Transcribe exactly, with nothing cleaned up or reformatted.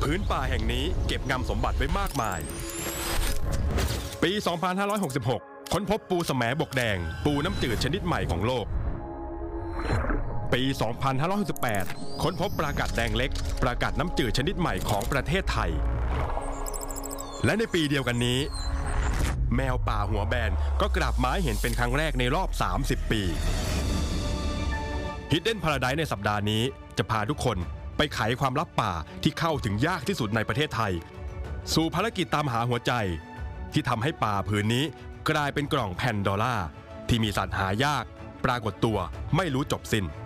พื้นป่าแห่งนี้เก็บงำสมบัติไว้มากมายปี สองพันห้าร้อยหกสิบหก ค้นพบปูแสมบกแดงปูน้ำจืดชนิดใหม่ของโลกปี สองพันห้าร้อยหกสิบแปด ค้นพบปลากัดแดงเล็กปลากัดน้ำจืดชนิดใหม่ของประเทศไทยและในปีเดียวกันนี้แมวป่าหัวแบนก็กลับมาให้เห็นเป็นครั้งแรกในรอบสามสิบปี Hidden Paradise ในสัปดาห์นี้จะพาทุกคนไปไขความลับป่าที่เข้าถึงยากที่สุดในประเทศไทยสู่ภารกิจตามหาหัวใจที่ทำให้ป่าผืนนี้กลายเป็นกล่องแพนดอร่าที่มีสัตว์หายากปรากฏตัวไม่รู้จบสิ้น